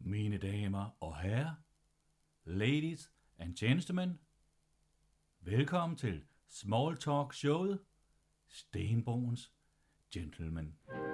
Mine damer og herrer, ladies and gentlemen, velkommen til Small Talk showet Stenbroens Gentlemen.